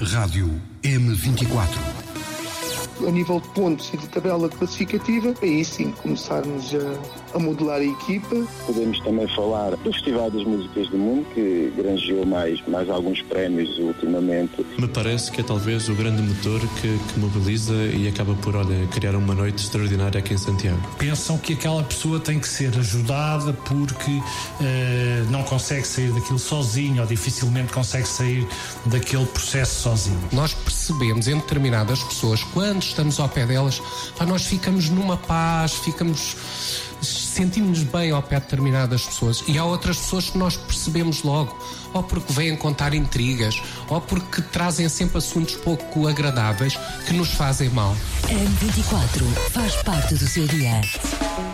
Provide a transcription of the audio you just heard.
Rádio M24. A nível de pontos e de tabela classificativa, aí sim começarmos a modelar a equipa. Podemos também falar do Festival das Músicas do Mundo, que granjeou mais alguns prémios ultimamente. Me parece que é talvez o grande motor que mobiliza e acaba por, criar uma noite extraordinária aqui em Santiago. Pensam que aquela pessoa tem que ser ajudada porque não consegue sair daquilo sozinho ou dificilmente consegue sair daquele processo sozinho. Nós percebemos em determinadas pessoas, quando estamos ao pé delas, nós ficamos numa paz, sentimos-nos bem ao pé de determinadas pessoas, e há outras pessoas que nós percebemos logo, ou porque vêm contar intrigas, ou porque trazem sempre assuntos pouco agradáveis que nos fazem mal. M24 faz parte do seu dia.